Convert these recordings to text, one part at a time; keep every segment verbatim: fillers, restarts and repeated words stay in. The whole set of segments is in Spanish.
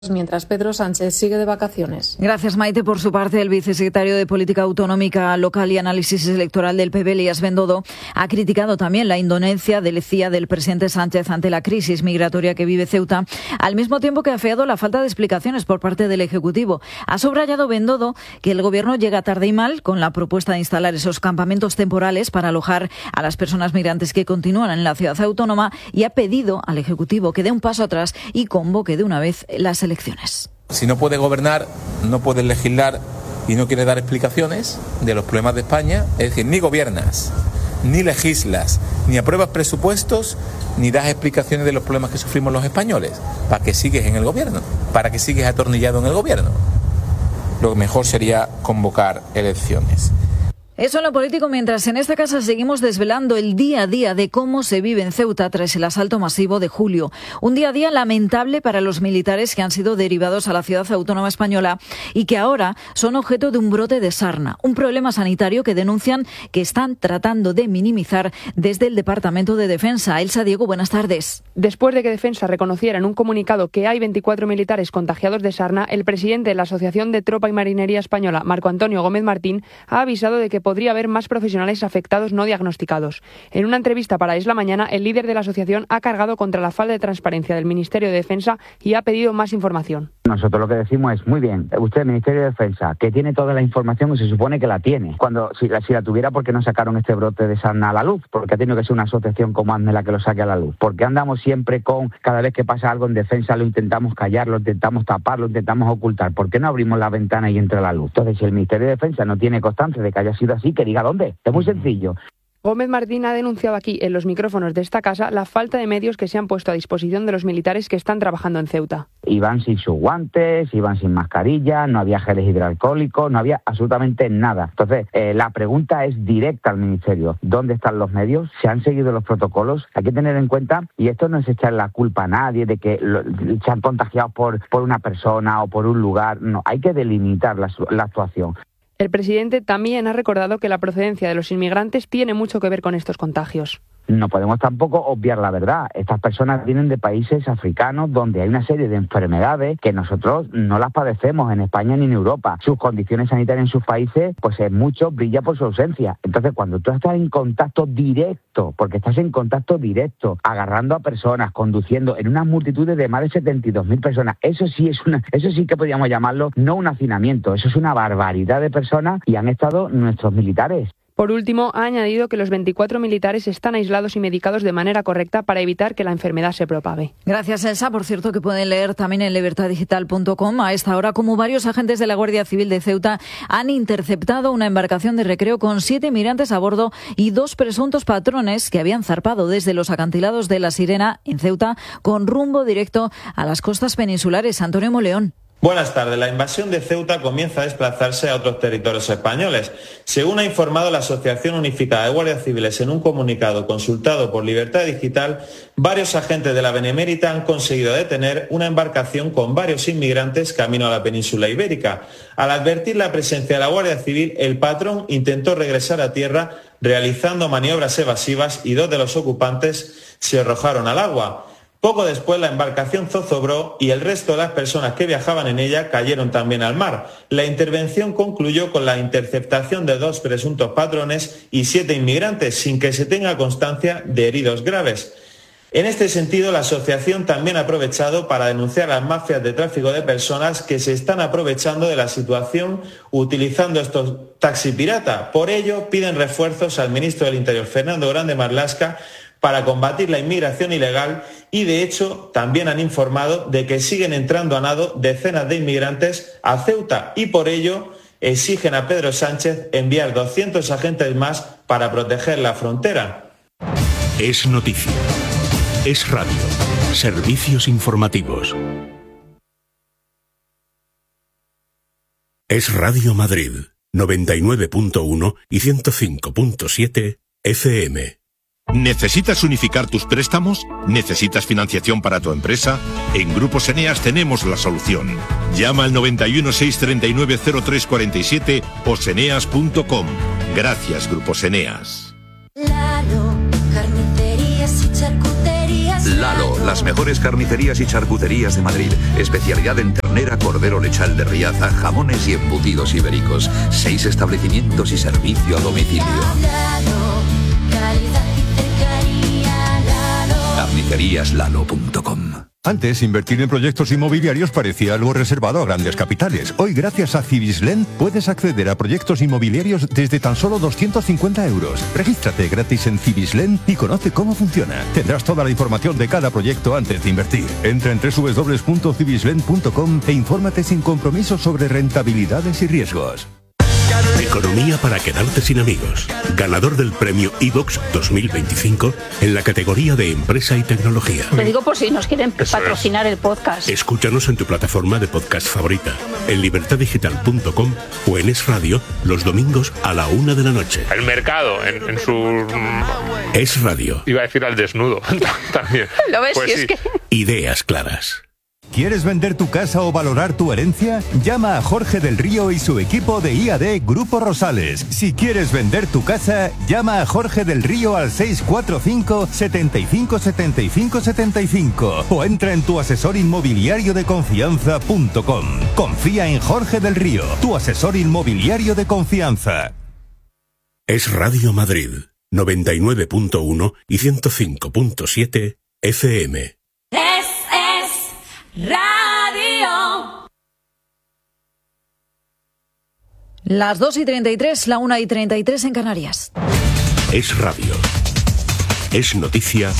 mientras Pedro Sánchez sigue de vacaciones. Gracias, Maite. Por su parte, el vicesecretario de Política Autonómica Local y Análisis Electoral del P P, Elías Bendodo, ha criticado también la indolencia del C I A del presidente Sánchez ante la crisis migratoria que vive Ceuta, al mismo tiempo que ha afeado la falta de explicaciones por parte del Ejecutivo. Ha subrayado Bendodo que el Gobierno llega tarde y mal con la propuesta de instalar esos campamentos temporales para alojar a las personas migrantes que continúan en la ciudad autónoma y ha pedido al Ejecutivo que dé un paso atrás y convoque de una vez las elecciones. Si no puede gobernar, no puede legislar y no quiere dar explicaciones de los problemas de España, es decir, ni gobiernas, ni legislas, ni apruebas presupuestos, ni das explicaciones de los problemas que sufrimos los españoles. ¿Para qué sigues en el gobierno? ¿Para qué sigues atornillado en el gobierno? Lo mejor sería convocar elecciones. Eso en lo político, mientras en esta casa seguimos desvelando el día a día de cómo se vive en Ceuta tras el asalto masivo de julio. Un día a día lamentable para los militares que han sido derivados a la ciudad autónoma española y que ahora son objeto de un brote de sarna, un problema sanitario que denuncian que están tratando de minimizar desde el Departamento de Defensa. Elsa Diego, buenas tardes. Después de que Defensa reconociera en un comunicado que hay veinticuatro militares contagiados de sarna, el presidente de la Asociación de Tropa y Marinería Española, Marco Antonio Gómez Martín, ha avisado de que podría haber más profesionales afectados no diagnosticados. En una entrevista para Es la Mañana, el líder de la asociación ha cargado contra la falta de transparencia del Ministerio de Defensa y ha pedido más información. Nosotros lo que decimos es, muy bien, usted, Ministerio de Defensa, que tiene toda la información y se supone que la tiene. Cuando si la, si la tuviera, ¿por qué no sacaron este brote de sarna a la luz? Porque ha tenido que ser una asociación como ASME la que lo saque a la luz. Porque andamos siempre con, cada vez que pasa algo en defensa, lo intentamos callar, lo intentamos tapar, lo intentamos ocultar. ¿Por qué no abrimos la ventana y entra la luz? Entonces, si el Ministerio de Defensa no tiene constancia de que haya sido así, que diga dónde. Es muy sencillo. Gómez Martín ha denunciado aquí, en los micrófonos de esta casa, la falta de medios que se han puesto a disposición de los militares que están trabajando en Ceuta. Iban sin sus guantes, iban sin mascarilla, no había geles hidroalcohólicos, no había absolutamente nada. Entonces, eh, la pregunta es directa al Ministerio. ¿Dónde están los medios? ¿Se han seguido los protocolos? Hay que tener en cuenta, y esto no es echar la culpa a nadie de que lo, se han contagiado por, por una persona o por un lugar. No, hay que delimitar la, la actuación. El presidente también ha recordado que la procedencia de los inmigrantes tiene mucho que ver con estos contagios. No podemos tampoco obviar la verdad. Estas personas vienen de países africanos donde hay una serie de enfermedades que nosotros no las padecemos en España ni en Europa. Sus condiciones sanitarias en sus países, pues es mucho, brilla por su ausencia. Entonces, cuando tú estás en contacto directo, porque estás en contacto directo, agarrando a personas, conduciendo en unas multitudes de más de setenta y dos mil personas, eso sí es una, eso sí que podríamos llamarlo no un hacinamiento, eso es una barbaridad de personas y han estado nuestros militares. Por último, ha añadido que los veinticuatro militares están aislados y medicados de manera correcta para evitar que la enfermedad se propague. Gracias, Elsa. Por cierto, que pueden leer también en libertad digital punto com a esta hora cómo varios agentes de la Guardia Civil de Ceuta han interceptado una embarcación de recreo con siete migrantes a bordo y dos presuntos patrones que habían zarpado desde los acantilados de La Sirena, en Ceuta, con rumbo directo a las costas peninsulares. Antonio Moleón. Buenas tardes. La invasión de Ceuta comienza a desplazarse a otros territorios españoles. Según ha informado la Asociación Unificada de Guardias Civiles en un comunicado consultado por Libertad Digital, varios agentes de la Benemérita han conseguido detener una embarcación con varios inmigrantes camino a la península ibérica. Al advertir la presencia de la Guardia Civil, el patrón intentó regresar a tierra realizando maniobras evasivas y dos de los ocupantes se arrojaron al agua. Poco después la embarcación zozobró y el resto de las personas que viajaban en ella cayeron también al mar. La intervención concluyó con la interceptación de dos presuntos patrones y siete inmigrantes, sin que se tenga constancia de heridos graves. En este sentido, la asociación también ha aprovechado para denunciar a las mafias de tráfico de personas que se están aprovechando de la situación utilizando estos taxis pirata. Por ello, piden refuerzos al ministro del Interior, Fernando Grande Marlaska, para combatir la inmigración ilegal y, de hecho, también han informado de que siguen entrando a nado decenas de inmigrantes a Ceuta y, por ello, exigen a Pedro Sánchez enviar doscientos agentes más para proteger la frontera. Es noticia. Es radio. Servicios informativos. Es Radio Madrid, noventa y nueve punto uno y ciento cinco punto siete F M. ¿Necesitas unificar tus préstamos? ¿Necesitas financiación para tu empresa? En Grupos Eneas tenemos la solución. Llama al noventa y uno, seiscientos treinta y nueve, cero tres cuarenta y siete o seneas punto com. Gracias, Grupos Eneas. Lalo, carnicerías y charcuterías. Lalo, la Las mejores carnicerías y charcuterías de Madrid. Especialidad en ternera, cordero lechal de Riaza, jamones y embutidos ibéricos. Seis establecimientos y servicio a domicilio. carnicerías lalo punto com. Antes, invertir en proyectos inmobiliarios parecía algo reservado a grandes capitales. Hoy, gracias a Cibislen, puedes acceder a proyectos inmobiliarios desde tan solo doscientos cincuenta euros. Regístrate gratis en Cibislen y conoce cómo funciona. Tendrás toda la información de cada proyecto antes de invertir. Entra en doble u doble u doble u punto cibislen punto com e infórmate sin compromiso sobre rentabilidades y riesgos. Economía para quedarte sin amigos. Ganador del premio iVox dos mil veinticinco en la categoría de Empresa y Tecnología. Lo digo por si nos quieren Eso patrocinar es. el podcast. Escúchanos en tu plataforma de podcast favorita, en libertad digital punto com o en Es Radio los domingos a la una de la noche. El mercado en, en su... Es Radio. Iba a decir al desnudo también. ¿Lo ves? Pues si sí. es que... Ideas claras. ¿Quieres vender tu casa o valorar tu herencia? Llama a Jorge del Río y su equipo de I A D Grupo Rosales. Si quieres vender tu casa, llama a Jorge del Río al seis cuatro cinco, setenta y cinco, setenta y cinco, setenta y cinco o entra en tu asesor inmobiliario de confianza punto com. Confía en Jorge del Río, tu asesor inmobiliario de confianza. Es Radio Madrid, noventa y nueve punto uno y ciento cinco punto siete F M. Radio. Las dos y treinta y tres, la una y treinta y tres en Canarias. Es Radio. Es noticia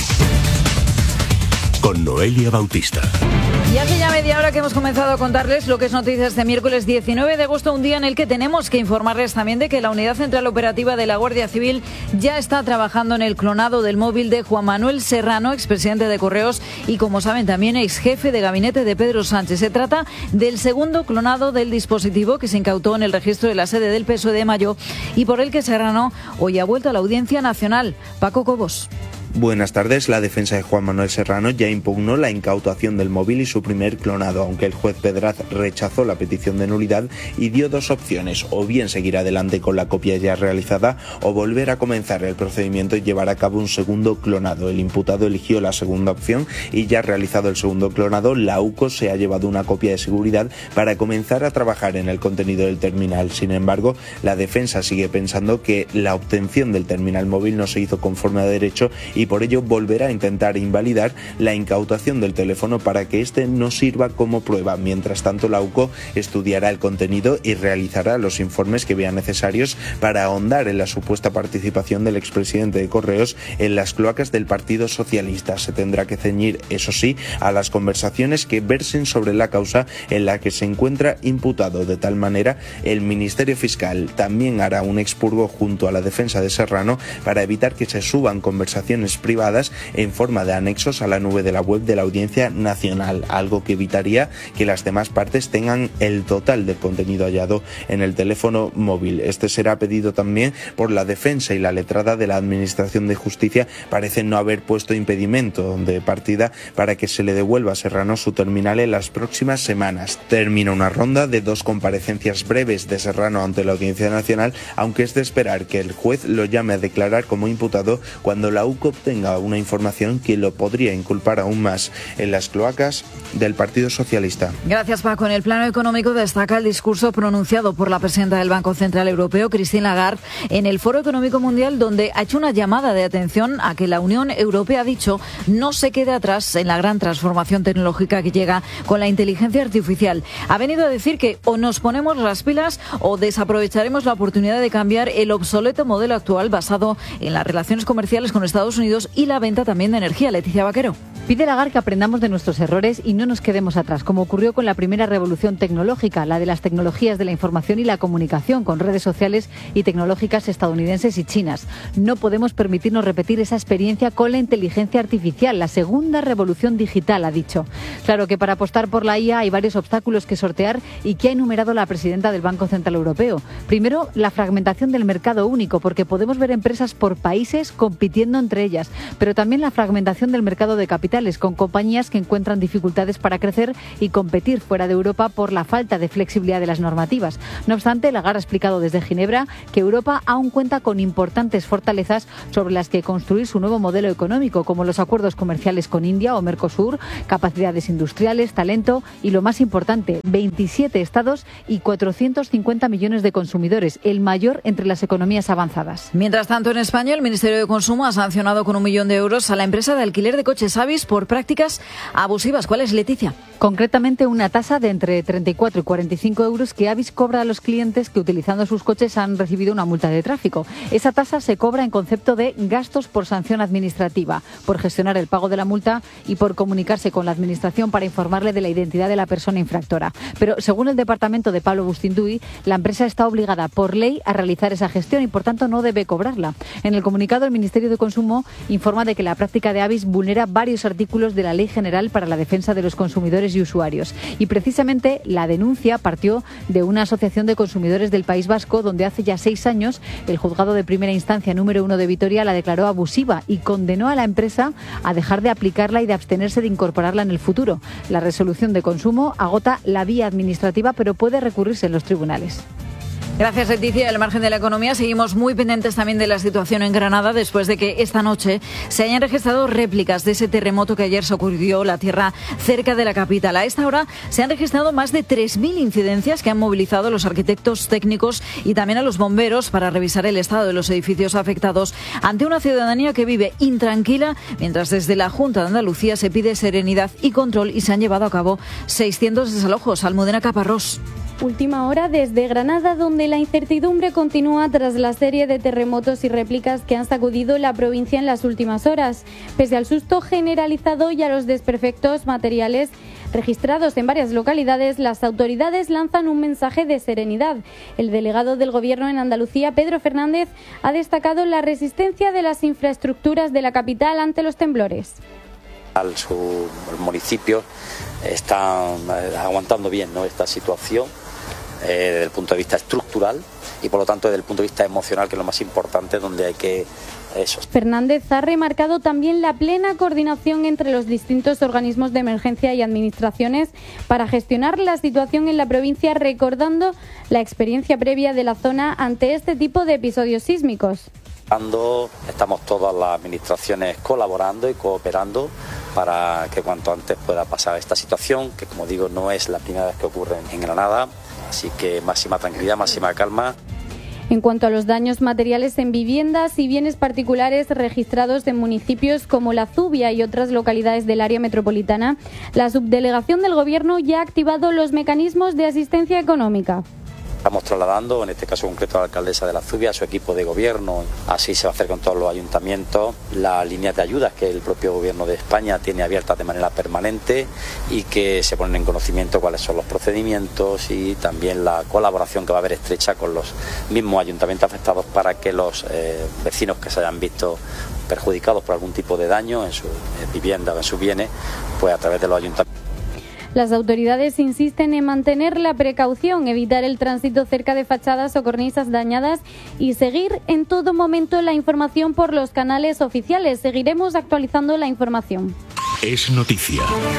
con Noelia Bautista. Y hace ya media hora que hemos comenzado a contarles lo que es noticia este miércoles diecinueve de agosto, un día en el que tenemos que informarles también de que la Unidad Central Operativa de la Guardia Civil ya está trabajando en el clonado del móvil de Juan Manuel Serrano, expresidente de Correos y, como saben, también ex jefe de gabinete de Pedro Sánchez. Se trata del segundo clonado del dispositivo que se incautó en el registro de la sede del P S O E de Mayo y por el que Serrano hoy ha vuelto a la Audiencia Nacional. Paco Cobos. Buenas tardes. La defensa de Juan Manuel Serrano ya impugnó la incautación del móvil y su primer clonado, aunque el juez Pedraz rechazó la petición de nulidad y dio dos opciones: o bien seguir adelante con la copia ya realizada o volver a comenzar el procedimiento y llevar a cabo un segundo clonado. El imputado eligió la segunda opción y ya realizado el segundo clonado, la U C O se ha llevado una copia de seguridad para comenzar a trabajar en el contenido del terminal. Sin embargo, la defensa sigue pensando que la obtención del terminal móvil no se hizo conforme a derecho y por ello volverá a intentar invalidar la incautación del teléfono para que éste no sirva como prueba. Mientras tanto, la U C O estudiará el contenido y realizará los informes que vean necesarios para ahondar en la supuesta participación del expresidente de Correos en las cloacas del Partido Socialista. Se tendrá que ceñir, eso sí, a las conversaciones que versen sobre la causa en la que se encuentra imputado. De tal manera, el Ministerio Fiscal también hará un expurgo junto a la defensa de Serrano para evitar que se suban conversaciones privadas en forma de anexos a la nube de la web de la Audiencia Nacional, algo que evitaría que las demás partes tengan el total del contenido hallado en el teléfono móvil. Este será pedido también por la defensa y la letrada de la Administración de Justicia parece no haber puesto impedimento de partida para que se le devuelva a Serrano su terminal en las próximas semanas. Termina una ronda de dos comparecencias breves de Serrano ante la Audiencia Nacional, aunque es de esperar que el juez lo llame a declarar como imputado cuando la U C O tenga una información que lo podría inculpar aún más en las cloacas del Partido Socialista. Gracias, Paco. En el plano económico destaca el discurso pronunciado por la presidenta del Banco Central Europeo, Christine Lagarde, en el Foro Económico Mundial, donde ha hecho una llamada de atención a que la Unión Europea, ha dicho, no se quede atrás en la gran transformación tecnológica que llega con la inteligencia artificial. Ha venido a decir que o nos ponemos las pilas o desaprovecharemos la oportunidad de cambiar el obsoleto modelo actual basado en las relaciones comerciales con Estados Unidos y la venta también de energía. Leticia Vaquero. Pide Lagarde que aprendamos de nuestros errores y no nos quedemos atrás, como ocurrió con la primera revolución tecnológica, la de las tecnologías de la información y la comunicación, con redes sociales y tecnológicas estadounidenses y chinas. No podemos permitirnos repetir esa experiencia con la inteligencia artificial, la segunda revolución digital, ha dicho. Claro que para apostar por la I A hay varios obstáculos que sortear y que ha enumerado la presidenta del Banco Central Europeo. Primero, la fragmentación del mercado único, porque podemos ver empresas por países compitiendo entre ellas. tecnologías, pero también la fragmentación del mercado de capitales, con compañías que encuentran dificultades para crecer y competir fuera de Europa por la falta de flexibilidad de las normativas. No obstante, Lagarde ha explicado desde Ginebra que Europa aún cuenta con importantes fortalezas sobre las que construir su nuevo modelo económico, como los acuerdos comerciales con India o Mercosur, capacidades industriales, talento y, lo más importante, veintisiete estados y cuatrocientos cincuenta millones de consumidores, el mayor entre las economías avanzadas. Mientras tanto, en España, el Ministerio de Consumo ha sancionado con un millón de euros a la empresa de alquiler de coches Avis por prácticas abusivas. ¿Cuál es, Leticia? Concretamente, una tasa de entre treinta y cuatro y cuarenta y cinco euros que Avis cobra a los clientes que, utilizando sus coches, han recibido una multa de tráfico. Esa tasa se cobra en concepto de gastos por sanción administrativa, por gestionar el pago de la multa y por comunicarse con la Administración para informarle de la identidad de la persona infractora. Pero, según el departamento de Pablo Bustinduy, la empresa está obligada por ley a realizar esa gestión y, por tanto, no debe cobrarla. En el comunicado, el Ministerio de Consumo informa de que la práctica de Avis vulnera varios artículos de la Ley General para la Defensa de los Consumidores y Usuarios. Y, precisamente, la denuncia partió de una asociación de consumidores del País Vasco, donde hace ya seis años el juzgado de primera instancia número uno de Vitoria la declaró abusiva y condenó a la empresa a dejar de aplicarla y de abstenerse de incorporarla en el futuro. La resolución de consumo agota la vía administrativa, pero puede recurrirse en los tribunales. Gracias, Leticia. Al margen de la economía, seguimos muy pendientes también de la situación en Granada, después de que esta noche se hayan registrado réplicas de ese terremoto que ayer sacudió la tierra cerca de la capital. A esta hora se han registrado más de tres mil incidencias que han movilizado a los arquitectos técnicos y también a los bomberos para revisar el estado de los edificios afectados ante una ciudadanía que vive intranquila, mientras desde la Junta de Andalucía se pide serenidad y control y se han llevado a cabo seiscientos desalojos. Almudena Caparrós. Última hora desde Granada, donde la incertidumbre continúa tras la serie de terremotos y réplicas que han sacudido la provincia en las últimas horas. Pese al susto generalizado y a los desperfectos materiales registrados en varias localidades, las autoridades lanzan un mensaje de serenidad. El delegado del Gobierno en Andalucía, Pedro Fernández, ha destacado la resistencia de las infraestructuras de la capital ante los temblores. Su municipio está aguantando bien, ¿no?, esta situación eh, desde el punto de vista estructural y, por lo tanto, desde el punto de vista emocional, que es lo más importante, donde hay que eso. Fernández ha remarcado también la plena coordinación entre los distintos organismos de emergencia y administraciones para gestionar la situación en la provincia, recordando la experiencia previa de la zona ante este tipo de episodios sísmicos. Estamos todas las administraciones colaborando y cooperando para que cuanto antes pueda pasar esta situación, que, como digo, no es la primera vez que ocurre en Granada, así que máxima tranquilidad, máxima calma. En cuanto a los daños materiales en viviendas y bienes particulares registrados en municipios como La Zubia y otras localidades del área metropolitana, la subdelegación del Gobierno ya ha activado los mecanismos de asistencia económica. Estamos trasladando, en este caso concreto, a la alcaldesa de La Zubia, a su equipo de gobierno. Así se va a hacer con todos los ayuntamientos. Las líneas de ayudas que el propio Gobierno de España tiene abiertas de manera permanente y que se ponen en conocimiento cuáles son los procedimientos, y también la colaboración que va a haber estrecha con los mismos ayuntamientos afectados para que los eh, vecinos que se hayan visto perjudicados por algún tipo de daño en su eh, vivienda o en sus bienes, pues a través de los ayuntamientos. Las autoridades insisten en mantener la precaución, evitar el tránsito cerca de fachadas o cornisas dañadas y seguir en todo momento la información por los canales oficiales. Seguiremos actualizando la información. Es noticia.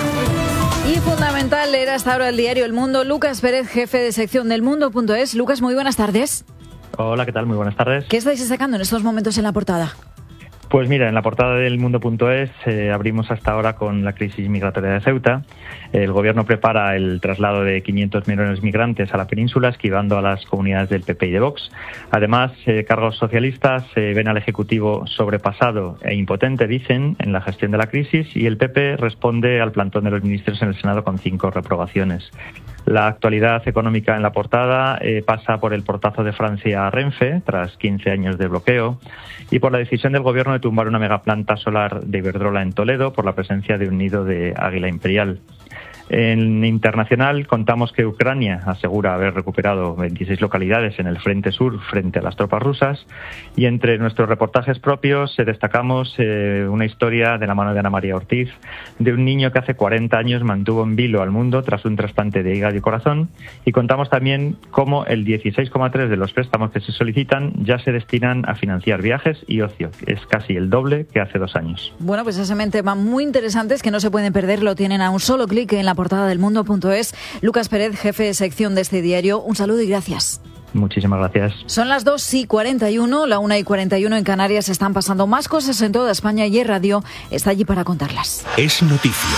Y fundamental leer hasta ahora el diario El Mundo. Lucas Pérez, jefe de sección del Mundo punto es. Lucas, muy buenas tardes. Hola, ¿qué tal? Muy buenas tardes. ¿Qué estáis sacando en estos momentos en la portada? Pues mira, en la portada del Mundo punto es eh, abrimos hasta ahora con la crisis migratoria de Ceuta. El Gobierno prepara el traslado de quinientos millones migrantes a la península, esquivando a las comunidades del P P y de Vox. Además, eh, cargos socialistas eh, ven al Ejecutivo sobrepasado e impotente, dicen, en la gestión de la crisis, y el P P responde al plantón de los ministros en el Senado con cinco reprobaciones. La actualidad económica en la portada eh, pasa por el portazo de Francia a Renfe, tras quince años de bloqueo, y por la decisión del Gobierno de tumbar una megaplanta solar de Iberdrola en Toledo por la presencia de un nido de águila imperial. En internacional contamos que Ucrania asegura haber recuperado veintiséis localidades en el frente sur frente a las tropas rusas, y entre nuestros reportajes propios eh, destacamos eh, una historia de la mano de Ana María Ortiz de un niño que hace cuarenta años mantuvo en vilo al mundo tras un trasplante de hígado y corazón, y contamos también cómo el dieciséis coma tres de los préstamos que se solicitan ya se destinan a financiar viajes y ocio, que es casi el doble que hace dos años. Bueno, pues ese tema muy interesantes que no se pueden perder, lo tienen a un solo clic en la portada del mundo punto es. Lucas Pérez, jefe de sección de este diario, un saludo y gracias. Muchísimas gracias. Son las dos y cuarenta y uno, la una y cuarenta y uno en Canarias. Están pasando más cosas en toda España y E-Radio está allí para contarlas. Es noticia.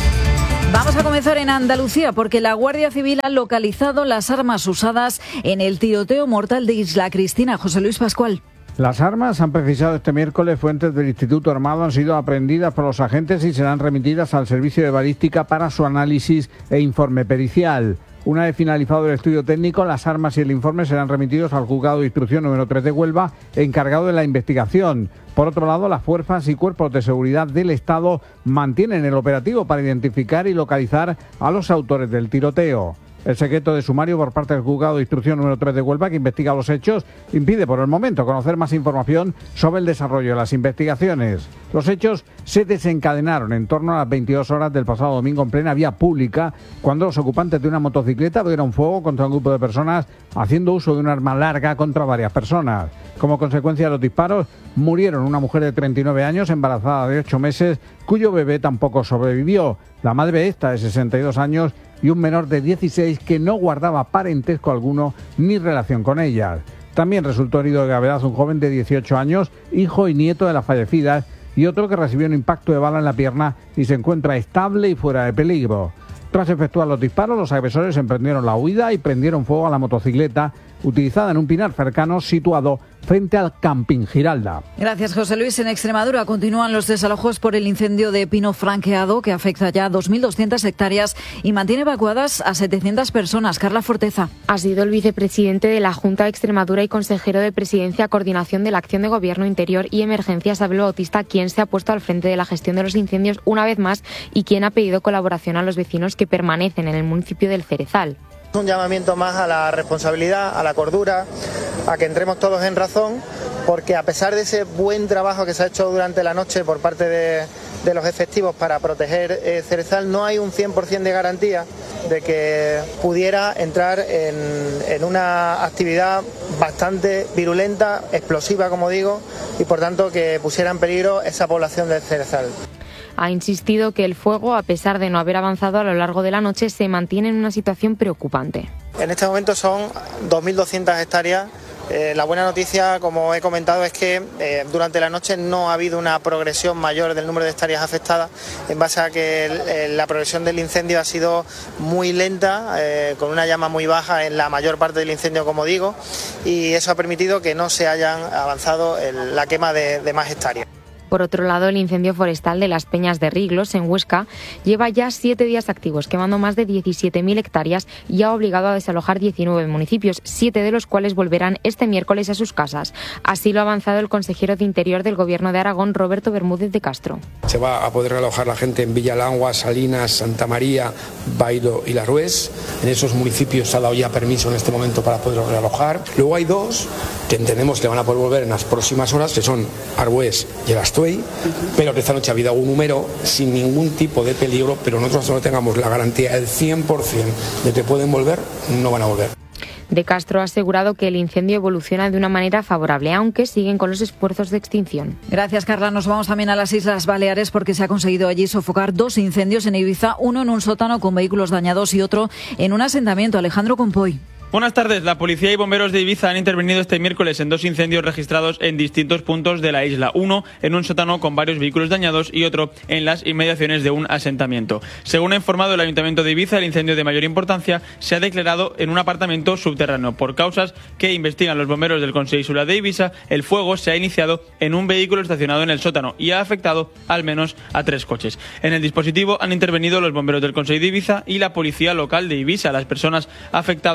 Vamos a comenzar en Andalucía porque la Guardia Civil ha localizado las armas usadas en el tiroteo mortal de Isla Cristina. José Luis Pascual. Las armas, han precisado este miércoles fuentes del Instituto Armado, han sido aprehendidas por los agentes y serán remitidas al Servicio de Balística para su análisis e informe pericial. Una vez finalizado el estudio técnico, las armas y el informe serán remitidos al Juzgado de Instrucción número tres de Huelva, encargado de la investigación. Por otro lado, las fuerzas y cuerpos de seguridad del Estado mantienen el operativo para identificar y localizar a los autores del tiroteo. El secreto de sumario por parte del Juzgado de Instrucción número tres de Huelva, que investiga los hechos, impide por el momento conocer más información sobre el desarrollo de las investigaciones. Los hechos se desencadenaron en torno a las veintidós horas del pasado domingo en plena vía pública, cuando los ocupantes de una motocicleta abrieron fuego contra un grupo de personas haciendo uso de un arma larga contra varias personas. Como consecuencia de los disparos, murieron una mujer de treinta y nueve años, embarazada de ocho meses, cuyo bebé tampoco sobrevivió. La madre esta, de sesenta y dos años, y un menor de dieciséis que no guardaba parentesco alguno ni relación con ellas. También resultó herido de gravedad un joven de dieciocho años, hijo y nieto de las fallecidas, y otro que recibió un impacto de bala en la pierna y se encuentra estable y fuera de peligro. Tras efectuar los disparos, los agresores emprendieron la huida y prendieron fuego a la motocicleta utilizada en un pinar cercano situado frente al Camping Giralda. Gracias, José Luis. En Extremadura continúan los desalojos por el incendio de pino franqueado que afecta ya a dos mil doscientas hectáreas y mantiene evacuadas a setecientas personas. Carla Forteza. Ha sido el vicepresidente de la Junta de Extremadura y consejero de Presidencia, Coordinación de la Acción de Gobierno Interior y Emergencias, Abel Bautista, quien se ha puesto al frente de la gestión de los incendios una vez más y quien ha pedido colaboración a los vecinos que permanecen en el municipio del Cerezal. Un llamamiento más a la responsabilidad, a la cordura, a que entremos todos en razón, porque a pesar de ese buen trabajo que se ha hecho durante la noche por parte de, de los efectivos para proteger eh, Cerezal, no hay un cien por ciento de garantía de que pudiera entrar en, en una actividad bastante virulenta, explosiva, como digo, y por tanto que pusiera en peligro esa población de Cerezal. Ha insistido que el fuego, a pesar de no haber avanzado a lo largo de la noche, se mantiene en una situación preocupante. En este momento son dos mil doscientas hectáreas. Eh, la buena noticia, como he comentado, es que eh, durante la noche no ha habido una progresión mayor del número de hectáreas afectadas, en base a que el, el, la progresión del incendio ha sido muy lenta, eh, con una llama muy baja en la mayor parte del incendio, como digo, y eso ha permitido que no se hayan avanzado el, la quema de, de más hectáreas. Por otro lado, el incendio forestal de las Peñas de Riglos, en Huesca, lleva ya siete días activos, quemando más de diecisiete mil hectáreas y ha obligado a desalojar diecinueve municipios, siete de los cuales volverán este miércoles a sus casas. Así lo ha avanzado el consejero de Interior del Gobierno de Aragón, Roberto Bermúdez de Castro. Se va a poder realojar la gente en Villalangua, Salinas, Santa María, Bailo y La Rués. En esos municipios se ha dado ya permiso en este momento para poder realojar. Luego hay dos que entendemos que van a poder volver en las próximas horas, que son Arbués y el Astuey. Pero esta noche ha habido un número sin ningún tipo de peligro, pero nosotros no tengamos la garantía del cien por ciento de que pueden volver, no van a volver. De Castro ha asegurado que el incendio evoluciona de una manera favorable, aunque siguen con los esfuerzos de extinción. Gracias, Carla. Nos vamos también a las Islas Baleares porque se ha conseguido allí sofocar dos incendios en Ibiza, uno en un sótano con vehículos dañados y otro en un asentamiento. Alejandro Compoy. Buenas tardes. La policía y bomberos de Ibiza han intervenido este miércoles en dos incendios registrados en distintos puntos de la isla. Uno en un sótano con varios vehículos dañados y otro en las inmediaciones de un asentamiento. Según ha informado el Ayuntamiento de Ibiza, el incendio de mayor importancia se ha declarado en un apartamento subterráneo. Por causas que investigan los bomberos del Consell Insular de Ibiza, el fuego se ha iniciado en un vehículo estacionado en el sótano y ha afectado al menos a tres coches. En el dispositivo han intervenido los bomberos del Consell de Ibiza y la policía local de Ibiza. Las personas afectadas por este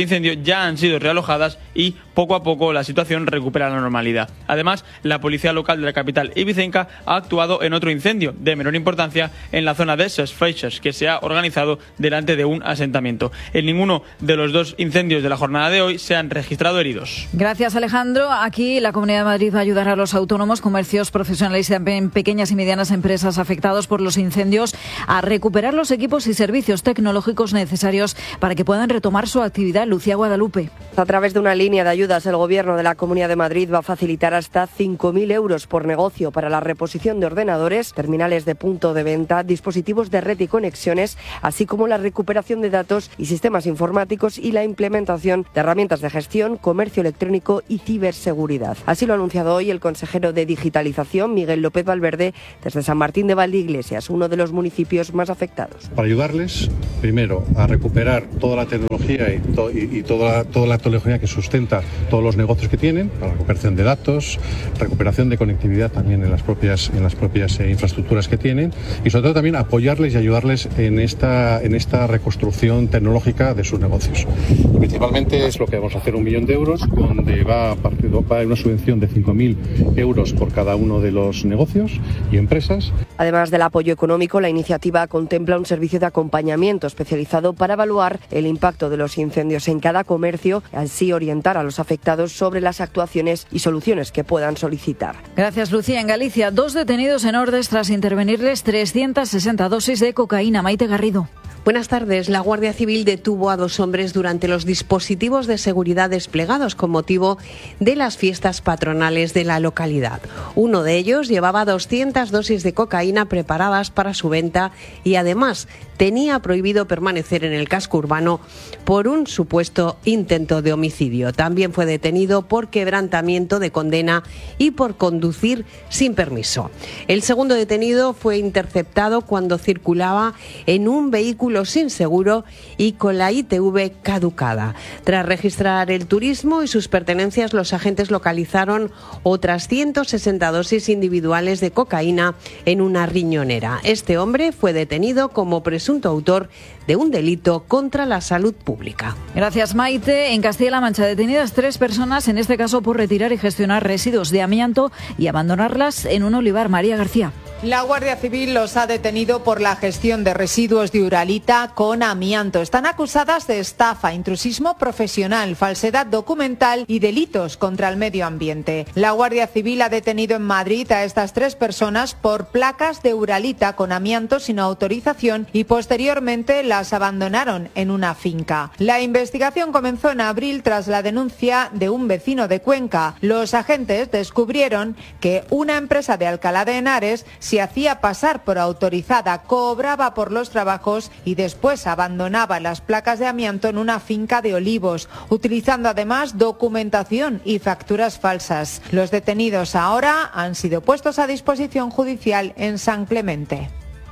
incendio ya han sido realojadas y poco a poco la situación recupera la normalidad. Además, la policía local de la capital ibicenca ha actuado en otro incendio de menor importancia en la zona de Ses Freixes, que se ha organizado delante de un asentamiento. En ninguno de los dos incendios de la jornada de hoy se han registrado heridos. Gracias, Alejandro. Aquí la Comunidad de Madrid va a ayudar a los autónomos, comercios, profesionales y también pequeñas y medianas empresas afectados por los incendios a recuperar los equipos y servicios tecnológicos necesarios para que puedan retomar su actividad. Lucía Guadalupe. A través de una línea de ayudas, el Gobierno de la Comunidad de Madrid va a facilitar hasta cinco mil euros por negocio para la reposición de ordenadores, terminales de punto de venta, dispositivos de red y conexiones, así como la recuperación de datos y sistemas informáticos y la implementación de herramientas de gestión, comercio electrónico y ciberseguridad. Así lo ha anunciado hoy el consejero de Digitalización, Miguel López Valverde, desde San Martín de Valdeiglesias, uno de los municipios más afectados. Para ayudarles, primero, a recuperar toda la tecnología y, to- y, y toda, toda la tecnología que sustenta todos los negocios que tienen, para la recuperación de datos, recuperación de conectividad también en las propias, en las propias eh, infraestructuras que tienen, y sobre todo también apoyarles y ayudarles en esta, en esta reconstrucción tecnológica de sus negocios. Principalmente es lo que vamos a hacer, un millón de euros, donde va a partir, va a haber una subvención de cinco mil euros por cada uno de los negocios y empresas. Además del apoyo económico, la iniciativa contempla un servicio de acompañamiento especializado para evaluar el impacto de los incendios en cada comercio, así orientar a los afectados sobre las actuaciones y soluciones que puedan solicitar. Gracias, Lucía. En Galicia, dos detenidos en Ordes tras intervenirles trescientas sesenta dosis de cocaína. Maite Garrido. Buenas tardes. La Guardia Civil detuvo a dos hombres durante los dispositivos de seguridad desplegados con motivo de las fiestas patronales de la localidad. Uno de ellos llevaba doscientas dosis de cocaína preparadas para su venta y además tenía prohibido permanecer en el casco urbano por un supuesto intento de homicidio. También fue detenido por quebrantamiento de condena y por conducir sin permiso. El segundo detenido fue interceptado cuando circulaba en un vehículo sin seguro y con la I T V caducada. Tras registrar el turismo y sus pertenencias, los agentes localizaron otras ciento sesenta dosis individuales de cocaína en una riñonera. Este hombre fue detenido como presunto autor de un delito contra la salud pública. Gracias, Maite. En Castilla-La Mancha, detenidas tres personas, en este caso por retirar y gestionar residuos de amianto y abandonarlas en un olivar. María García. La Guardia Civil los ha detenido por la gestión de residuos de Uralita con amianto. Están acusadas de estafa, intrusismo profesional, falsedad documental y delitos contra el medio ambiente. La Guardia Civil ha detenido en Madrid a estas tres personas por placas de Uralita con amianto sin autorización y posteriormente las abandonaron en una finca. La investigación comenzó en abril tras la denuncia de un vecino de Cuenca. Los agentes descubrieron que una empresa de Alcalá de Henares se hacía pasar por autorizada, cobraba por los trabajos y después abandonaba las placas de amianto en una finca de olivos, utilizando además documentación y facturas falsas. Los detenidos ahora han sido puestos a disposición judicial en San Clemente.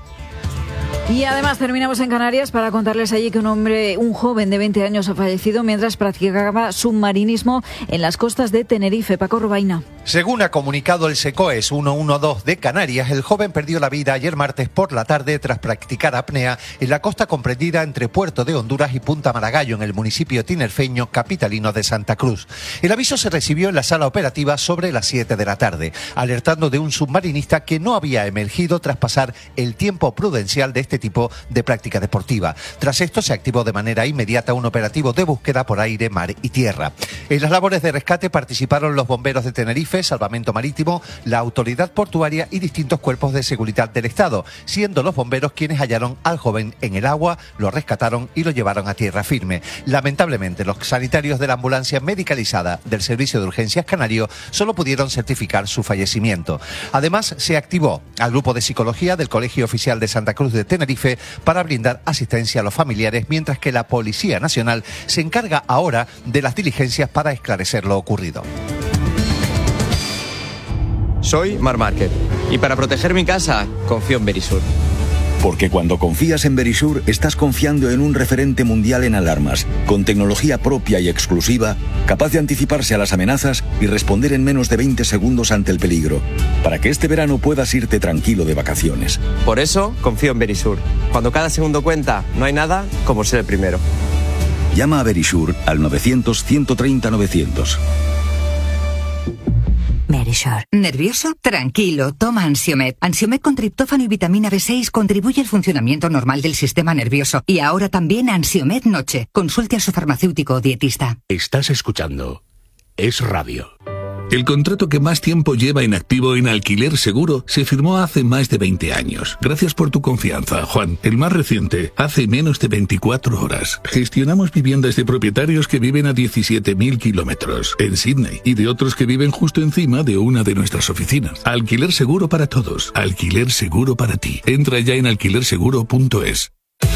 Y además terminamos en Canarias para contarles allí que un hombre, un joven de veinte años ha fallecido mientras practicaba submarinismo en las costas de Tenerife. Paco Robaina. Según ha comunicado el SECOES ciento doce de Canarias, el joven perdió la vida ayer martes por la tarde tras practicar apnea en la costa comprendida entre Puerto de Honduras y Punta Maragallo, en el municipio tinerfeño capitalino de Santa Cruz. El aviso se recibió en la sala operativa sobre las siete de la tarde, alertando de un submarinista que no había emergido tras pasar el tiempo prudencial de este tipo de práctica deportiva. Tras esto se activó de manera inmediata un operativo de búsqueda por aire, mar y tierra. En las labores de rescate participaron los bomberos de Tenerife, Salvamento Marítimo, la autoridad portuaria y distintos cuerpos de seguridad del Estado, siendo los bomberos quienes hallaron al joven en el agua, lo rescataron y lo llevaron a tierra firme. Lamentablemente, los sanitarios de la ambulancia medicalizada del Servicio de Urgencias Canario solo pudieron certificar su fallecimiento. Además, se activó al grupo de psicología del Colegio Oficial de Santa Cruz de Tenerife para brindar asistencia a los familiares, mientras que la Policía Nacional se encarga ahora de las diligencias para esclarecer lo ocurrido. Soy Marc Márquez y para proteger mi casa confío en Verisur. Porque cuando confías en Verisur, estás confiando en un referente mundial en alarmas, con tecnología propia y exclusiva, capaz de anticiparse a las amenazas y responder en menos de veinte segundos ante el peligro, para que este verano puedas irte tranquilo de vacaciones. Por eso confío en Verisur. Cuando cada segundo cuenta, no hay nada como ser el primero. Llama a Verisure al novecientos, ciento treinta, novecientos. Verisure. ¿Nervioso? Tranquilo, toma Ansiomed. Ansiomed con triptófano y vitamina B seis contribuye al funcionamiento normal del sistema nervioso. Y ahora también Ansiomed Noche. Consulte a su farmacéutico o dietista. Estás escuchando Es Radio. El contrato que más tiempo lleva en activo en Alquiler Seguro se firmó hace más de veinte años. Gracias por tu confianza, Juan. El más reciente, hace menos de veinticuatro horas. Gestionamos viviendas de propietarios que viven a diecisiete mil kilómetros en Sydney y de otros que viven justo encima de una de nuestras oficinas. Alquiler Seguro para todos. Alquiler Seguro para ti. Entra ya en alquiler seguro punto es.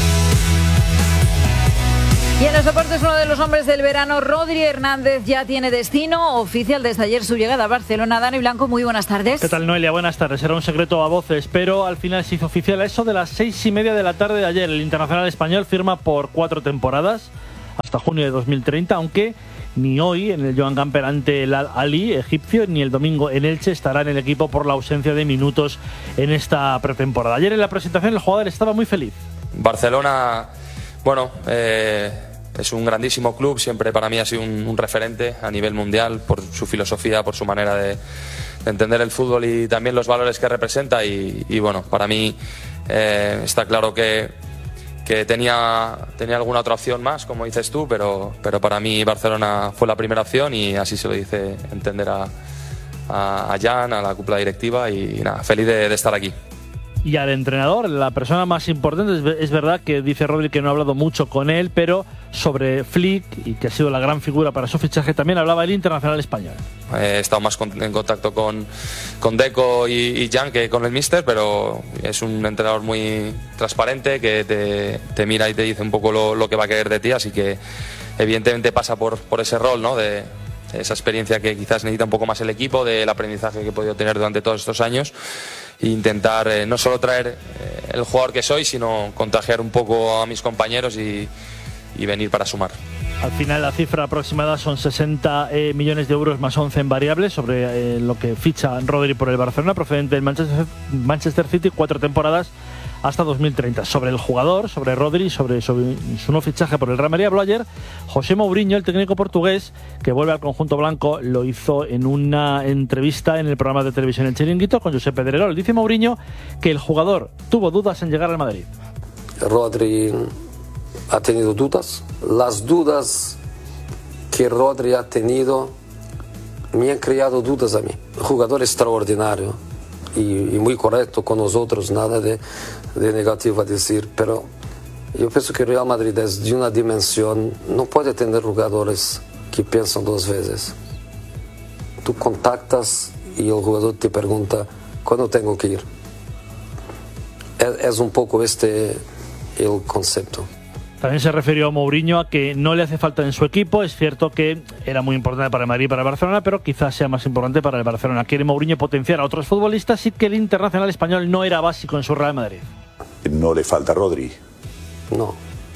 Y en los deportes, uno de los hombres del verano, Rodri Hernández, ya tiene destino oficial desde ayer su llegada a Barcelona. Dani Blanco, muy buenas tardes. ¿Qué tal, Noelia? Buenas tardes. Era un secreto a voces, pero al final se hizo oficial a eso de las seis y media de la tarde de ayer. El internacional español firma por cuatro temporadas, hasta junio de dos mil treinta, aunque ni hoy en el Joan Gamper ante el Al-Ali egipcio, ni el domingo en Elche estará en el equipo por la ausencia de minutos en esta pretemporada. Ayer en la presentación el jugador estaba muy feliz. Barcelona, bueno... Eh... Es un grandísimo club, siempre para mí ha sido un, un referente a nivel mundial por su filosofía, por su manera de, de entender el fútbol y también los valores que representa y, y bueno, para mí eh, está claro que, que tenía, tenía alguna otra opción más, como dices tú, pero, pero para mí Barcelona fue la primera opción y así se lo dice entender a, a, a Jan, a la cúpula directiva y, y nada, feliz de, de estar aquí. Y al entrenador, la persona más importante, es verdad que dice Rodri que no ha hablado mucho con él, pero sobre Flick, y que ha sido la gran figura para su fichaje, también hablaba el internacional español. He estado más en contacto con, con Deco y, y Jan que con el míster, pero es un entrenador muy transparente que te, te mira y te dice un poco lo, lo que va a querer de ti, así que evidentemente pasa por, por ese rol, ¿no? De esa experiencia que quizás necesita un poco más el equipo, del aprendizaje que he podido tener durante todos estos años e intentar eh, no solo traer eh, el jugador que soy, sino contagiar un poco a mis compañeros y, y venir para sumar. Al final la cifra aproximada son sesenta eh, millones de euros más once en variables sobre eh, lo que ficha Rodri por el Barcelona, procedente del Manchester, Manchester City, cuatro temporadas hasta dos mil treinta. Sobre el jugador, sobre Rodri, sobre, sobre su nuevo fichaje por el Real Madrid, habló ayer José Mourinho, el técnico portugués, que vuelve al conjunto blanco. Lo hizo en una entrevista en el programa de televisión El Chiringuito con Josep Pedrerol. Dice Mourinho que el jugador tuvo dudas en llegar al Madrid. Rodri ha tenido dudas. Las dudas que Rodri ha tenido me han creado dudas a mí. Jugador extraordinario y, y muy correcto con nosotros, nada de, de negativo a decir, pero yo pienso que Real Madrid es de una dimensión, no puede tener jugadores que piensan dos veces. Tú contactas y el jugador te pregunta, ¿cuándo tengo que ir? Es, es un poco este el concepto. También se refirió a Mourinho a que no le hace falta en su equipo. Es cierto que era muy importante para el Madrid y para el Barcelona, pero quizás sea más importante para el Barcelona. Quiere Mourinho potenciar a otros futbolistas y que el internacional español no era básico en su Real Madrid. ¿No le falta Rodri? No,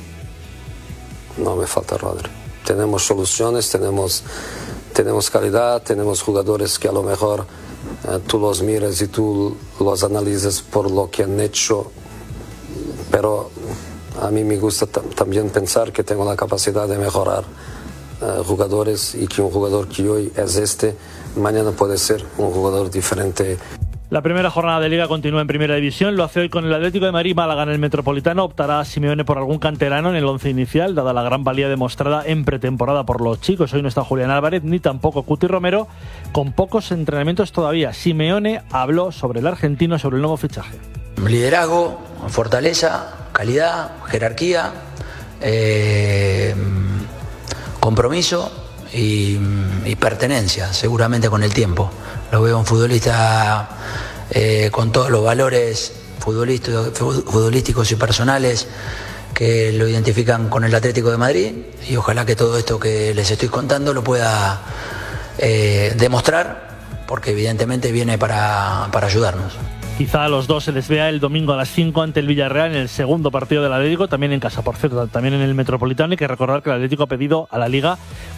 no me falta Rodri. Tenemos soluciones, tenemos, tenemos calidad, tenemos jugadores que a lo mejor eh, tú los miras y tú los analizas por lo que han hecho, pero a mí me gusta t- también pensar que tengo la capacidad de mejorar uh, jugadores y que un jugador que hoy es este, mañana puede ser un jugador diferente. La primera jornada de Liga continúa en Primera División. Lo hace hoy con el Atlético de Madrid. Málaga en el Metropolitano. Optará Simeone por algún canterano en el once inicial, dada la gran valía demostrada en pretemporada por los chicos. Hoy no está Julián Álvarez ni tampoco Cuti Romero, con pocos entrenamientos todavía. Simeone habló sobre el argentino, sobre el nuevo fichaje. Liderazgo, fortaleza, calidad, jerarquía, eh, compromiso y, y pertenencia, seguramente con el tiempo. Lo veo un futbolista eh, con todos los valores futbolísticos, futbolísticos y personales que lo identifican con el Atlético de Madrid, y ojalá que todo esto que les estoy contando lo pueda eh, demostrar, porque evidentemente viene para, para ayudarnos. Quizá a los dos se les vea el domingo a las cinco ante el Villarreal en el segundo partido del Atlético, también en casa, por cierto, también en el Metropolitano. Hay que recordar que el Atlético ha pedido a la Liga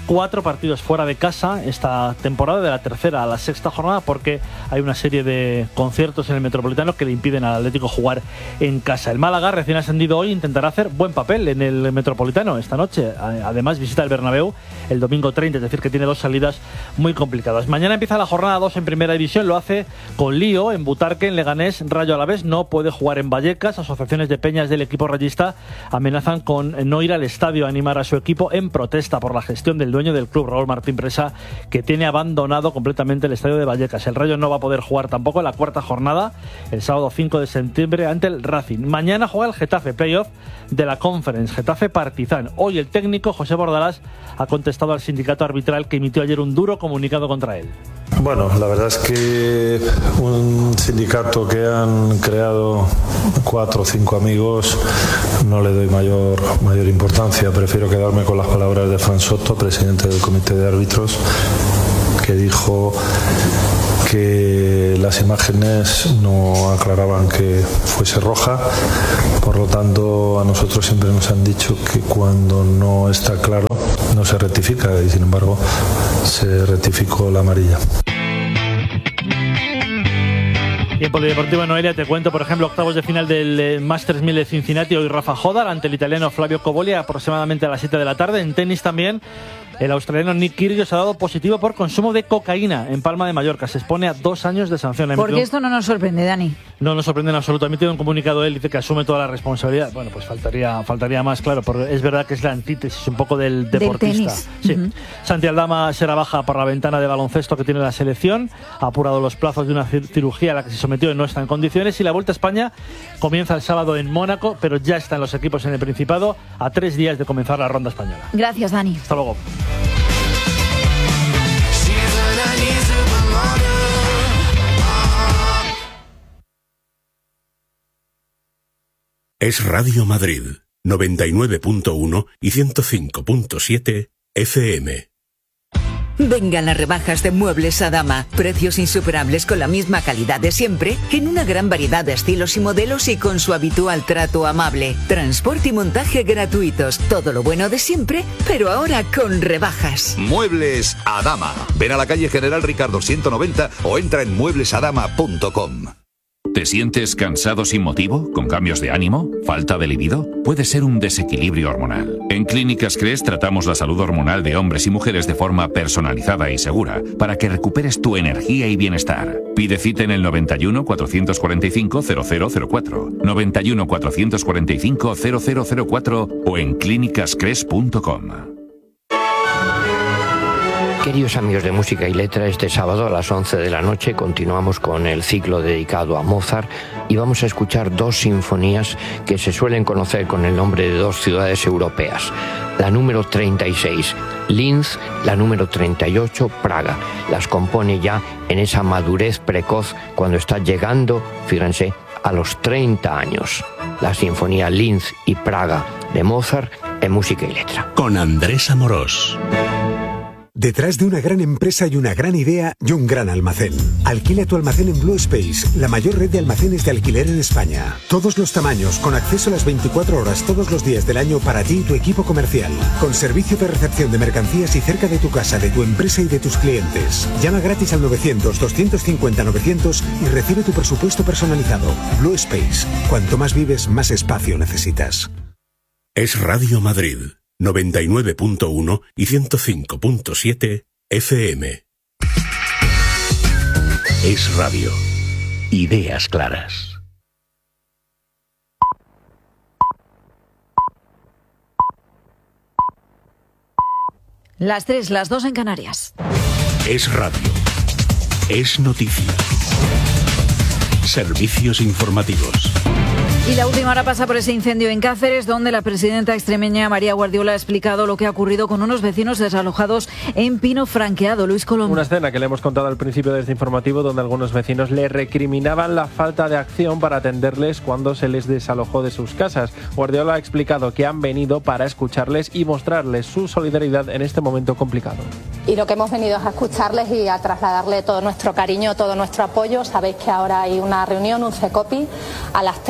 cuatro partidos fuera de casa esta temporada, de la tercera a la sexta jornada, porque hay una serie de conciertos en el Metropolitano que le impiden al Atlético jugar en casa. El Málaga, recién ascendido hoy, intentará hacer buen papel en el Metropolitano esta noche. Además, visita el Bernabéu el domingo treinta, es decir, que tiene dos salidas muy complicadas. Mañana empieza la jornada dos en Primera División, lo hace con lío en Butarque, en Leganés. Rayo Alavés no puede jugar en Vallecas. Asociaciones de peñas del equipo rayista amenazan con no ir al estadio a animar a su equipo en protesta por la gestión del dueño del club, Raúl Martín Presa, que tiene abandonado completamente el estadio de Vallecas. El Rayo no va a poder jugar tampoco en la cuarta jornada, el sábado cinco de septiembre, ante el Racing. Mañana juega el Getafe, playoff de la Conference, Getafe Partizan. Hoy el técnico José Bordalás ha contestado al sindicato arbitral que emitió ayer un duro comunicado contra él. Bueno, la verdad es que un sindicato que han creado cuatro o cinco amigos no le doy mayor, mayor importancia. Prefiero quedarme con las palabras de Fran Soto, presidente del comité de árbitros, que dijo que las imágenes no aclaraban que fuese roja. Por lo tanto, a nosotros siempre nos han dicho que cuando no está claro no se rectifica, y sin embargo se rectificó la amarilla. Y en Polideportivo Noelia te cuento, por ejemplo, octavos de final del Masters mil de Cincinnati. Hoy Rafa Jodar ante el italiano Flavio Cobolli aproximadamente a las siete de la tarde. En tenis también, el australiano Nick Kyrgios ha dado positivo por consumo de cocaína en Palma de Mallorca. Se expone a dos años de sanción. Porque esto no nos sorprende, Dani. No nos sorprende en absoluto. Ha emitido un comunicado él, dice que asume toda la responsabilidad. Bueno, pues faltaría faltaría más, claro, porque es verdad que es la antítesis un poco del deportista. Del tenis. Sí. Uh-huh. Santi Aldama será baja por la ventana de baloncesto que tiene la selección. Ha apurado los plazos de una cirugía a la que se sometió y no está en condiciones. Y la Vuelta a España comienza el sábado en Mónaco, pero ya están los equipos en el Principado a tres días de comenzar la ronda española. Gracias, Dani. Hasta luego. Es Radio Madrid, noventa y nueve punto uno y ciento cinco punto siete F M. Vengan las rebajas de Muebles Adama. Precios insuperables con la misma calidad de siempre, en una gran variedad de estilos y modelos y con su habitual trato amable. Transporte y montaje gratuitos. Todo lo bueno de siempre, pero ahora con rebajas. Muebles Adama. Ven a la calle General Ricardo ciento noventa o entra en muebles adama punto com. ¿Te sientes cansado sin motivo? ¿Con cambios de ánimo? ¿Falta de libido? Puede ser un desequilibrio hormonal. En Clínicas Cres tratamos la salud hormonal de hombres y mujeres de forma personalizada y segura para que recuperes tu energía y bienestar. Pide cita en el noventa y uno, cuatrocientos cuarenta y cinco, cero cero cero cuatro, noventa y uno, cuatrocientos cuarenta y cinco, cero cero cero cuatro o en clínicas cres punto com. Queridos amigos de Música y Letra, este sábado a las once de la noche continuamos con el ciclo dedicado a Mozart y vamos a escuchar dos sinfonías que se suelen conocer con el nombre de dos ciudades europeas. La número treinta y seis, Linz, la número treinta y ocho, Praga. Las compone ya en esa madurez precoz cuando está llegando, fíjense, a los treinta años. La sinfonía Linz y Praga de Mozart en Música y Letra. Con Andrés Amorós. Detrás de una gran empresa y una gran idea y un gran almacén. Alquila tu almacén en Blue Space, la mayor red de almacenes de alquiler en España. Todos los tamaños, con acceso a las veinticuatro horas todos los días del año para ti y tu equipo comercial. Con servicio de recepción de mercancías y cerca de tu casa, de tu empresa y de tus clientes. Llama gratis al novecientos, doscientos cincuenta, novecientos y recibe tu presupuesto personalizado. Blue Space. Cuanto más vives, más espacio necesitas. Es Radio Madrid. noventa y nueve punto uno y ciento cinco punto siete F M. Es radio. Ideas claras. Las tres, las dos en Canarias. Es radio. Es noticia. Servicios informativos. Y la última hora pasa por ese incendio en Cáceres, donde la presidenta extremeña María Guardiola ha explicado lo que ha ocurrido con unos vecinos desalojados en Pino Franqueado. Luis Colombo. Una escena que le hemos contado al principio de este informativo, donde algunos vecinos le recriminaban la falta de acción para atenderles cuando se les desalojó de sus casas. Guardiola ha explicado que han venido para escucharles y mostrarles su solidaridad en este momento complicado. Y lo que hemos venido es a escucharles y a trasladarle todo nuestro cariño, todo nuestro apoyo. Sabéis que ahora hay una reunión, un CECOPI, a las tres, donde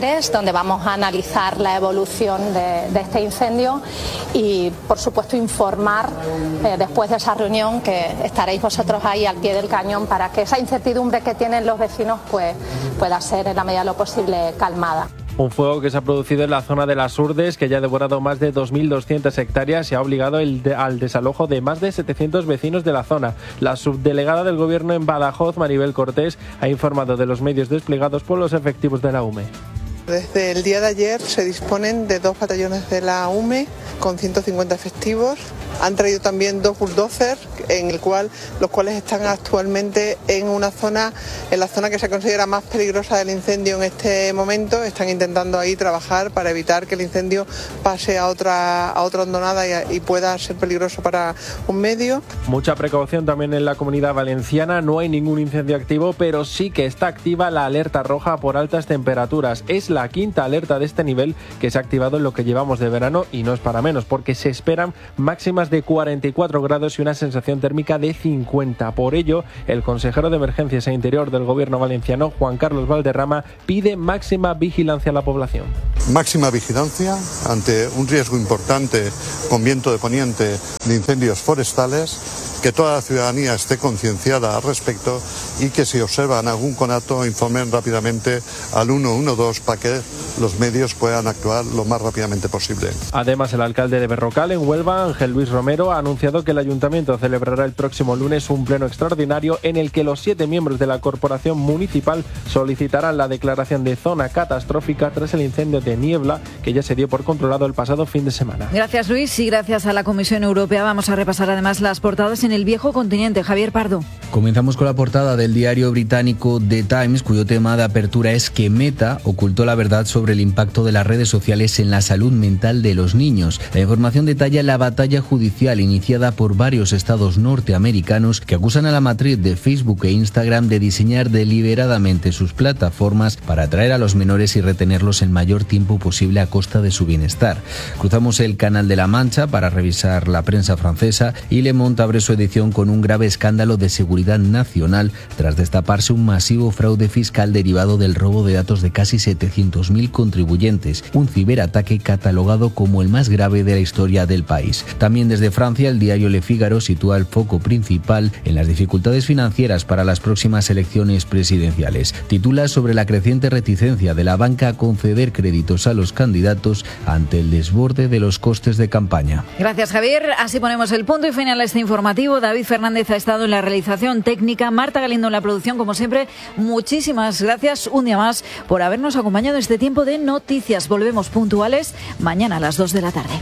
donde vamos a analizar la evolución de, de este incendio y, por supuesto, informar eh, después de esa reunión, que estaréis vosotros ahí al pie del cañón para que esa incertidumbre que tienen los vecinos pues pueda ser en la medida de lo posible calmada. Un fuego que se ha producido en la zona de Las Urdes, que ya ha devorado más de dos mil doscientas hectáreas y ha obligado el de, al desalojo de más de setecientos vecinos de la zona. La subdelegada del Gobierno en Badajoz, Maribel Cortés, ha informado de los medios desplegados por los efectivos de la U M E. Desde el día de ayer se disponen de dos batallones de la U M E con ciento cincuenta efectivos. Han traído también dos bulldozers, en el cual, los cuales están actualmente en una zona, en la zona que se considera más peligrosa del incendio en este momento. Están intentando ahí trabajar para evitar que el incendio pase a otra, a otra hondonada y, y pueda ser peligroso para un medio. Mucha precaución también en la Comunidad Valenciana. No hay ningún incendio activo, pero sí que está activa la alerta roja por altas temperaturas. Es la quinta alerta de este nivel que se ha activado en lo que llevamos de verano, y no es para menos, porque se esperan máximas de cuarenta y cuatro grados y una sensación térmica de cincuenta. Por ello, el consejero de Emergencias e Interior del Gobierno valenciano, Juan Carlos Valderrama, pide máxima vigilancia a la población. Máxima vigilancia ante un riesgo importante con viento de poniente de incendios forestales, que toda la ciudadanía esté concienciada al respecto y que si observan algún conato informen rápidamente al uno uno dos para que los medios puedan actuar lo más rápidamente posible. Además, el alcalde de Berrocal, en Huelva, Ángel Luis Romero, ha anunciado que el ayuntamiento celebrará el próximo lunes un pleno extraordinario en el que los siete miembros de la corporación municipal solicitarán la declaración de zona catastrófica tras el incendio de Niebla, que ya se dio por controlado el pasado fin de semana. Gracias, Luis, y gracias a la Comisión Europea vamos a repasar además las portadas en el viejo continente. Javier Pardo. Comenzamos con la portada del diario británico The Times, cuyo tema de apertura es que Meta ocultó la verdad sobre el impacto de las redes sociales en la salud mental de los niños. La información detalla la batalla judicial iniciada por varios estados norteamericanos que acusan a la matriz de Facebook e Instagram de diseñar deliberadamente sus plataformas para atraer a los menores y retenerlos el mayor tiempo posible a costa de su bienestar. Cruzamos el Canal de la Mancha para revisar la prensa francesa y Le Monde abre su edición con un grave escándalo de seguridad nacional tras destaparse un masivo fraude fiscal derivado del robo de datos de casi setecientos mil contribuyentes, un ciberataque catalogado como el más grave de la historia del país. También desde Francia, el diario Le Figaro sitúa el foco principal en las dificultades financieras para las próximas elecciones presidenciales. Titula sobre la creciente reticencia de la banca a conceder créditos a los candidatos ante el desborde de los costes de campaña. Gracias, Javier. Así ponemos el punto y final a este informativo. David Fernández ha estado en la realización técnica, Marta Galindo en la producción. Como siempre, muchísimas gracias un día más por habernos acompañado en este tiempo de noticias. Volvemos puntuales mañana a las dos de la tarde.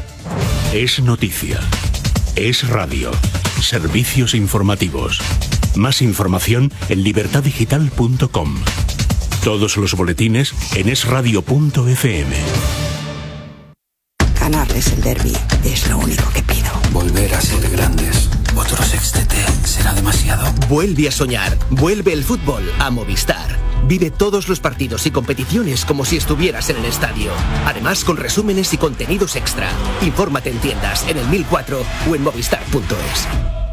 Es noticia. Es radio. Servicios informativos. Más información en libertad digital punto com. Todos los boletines en es radio punto efe eme. Ganarles el derbi es lo único que pido. Volver a ser grandes. Otro sextete será demasiado. Vuelve a soñar. Vuelve el fútbol a Movistar. Vive todos los partidos y competiciones como si estuvieras en el estadio. Además, con resúmenes y contenidos extra. Infórmate en tiendas, en el mil cuatro o en movistar punto es.